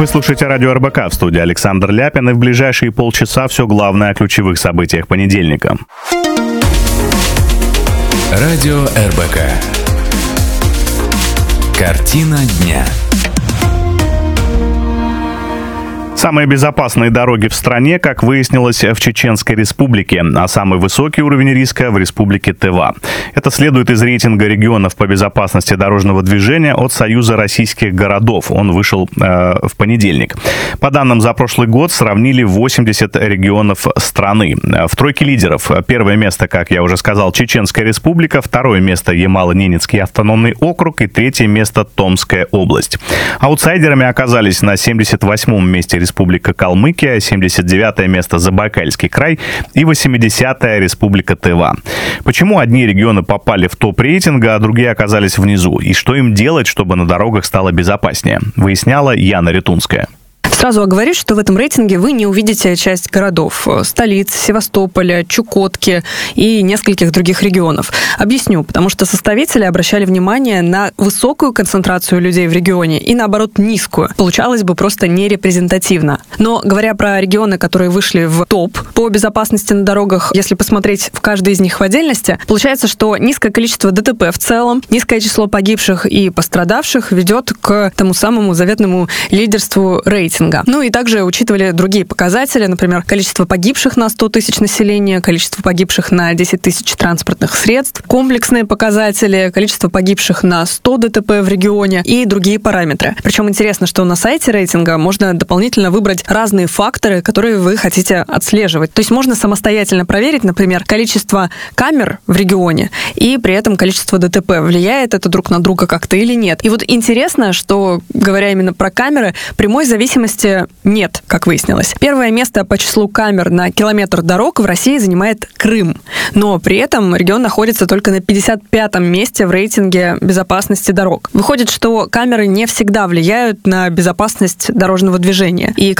Вы слушаете радио РБК, в студии Александр Ляпин, и в ближайшие полчаса все главное о ключевых событиях понедельника. Радио РБК. Картина дня. Самые безопасные дороги в стране, как выяснилось, в Чеченской Республике, а самый высокий уровень риска в Республике Тыва. Это следует из рейтинга регионов по безопасности дорожного движения от Союза российских городов. Он вышел в понедельник. По данным за прошлый год сравнили 80 регионов страны. В тройке лидеров первое место, как я уже сказал, Чеченская Республика, второе место Ямало-Ненецкий автономный округ и третье место Томская область. Аутсайдерами оказались на 78-м месте Республика Калмыкия, 79-е место Забайкальский край и 80-я Республика Тыва. Почему одни регионы попали в топ рейтинга, а другие оказались внизу? И что им делать, чтобы на дорогах стало безопаснее? Выясняла Яна Ретунская. Сразу оговорюсь, что в этом рейтинге вы не увидите часть городов, столиц, Севастополя, Чукотки и нескольких других регионов. Объясню, потому что составители обращали внимание на высокую концентрацию людей в регионе и, наоборот, низкую. Получалось бы просто нерепрезентативно. Но, говоря про регионы, которые вышли в топ по безопасности на дорогах, если посмотреть в каждый из них в отдельности, получается, что низкое количество ДТП в целом, низкое число погибших и пострадавших ведет к тому самому заветному лидерству рейтинга. Ну и также учитывали другие показатели, например, количество погибших на 100 тысяч населения, количество погибших на 10 тысяч транспортных средств, комплексные показатели, количество погибших на 100 ДТП в регионе и другие параметры. Причем интересно, что на сайте рейтинга можно дополнительно выбрать разные факторы, которые вы хотите отслеживать. То есть можно самостоятельно проверить, например, количество камер в регионе и при этом количество ДТП. Влияет это друг на друга как-то или нет. И вот интересно, что, говоря именно про камеры, прямой зависимости нет, как выяснилось. Первое место по числу камер на километр дорог в России занимает Крым. Но при этом регион находится только на 55-м месте в рейтинге безопасности дорог. Выходит, что камеры не всегда влияют на безопасность дорожного движения. И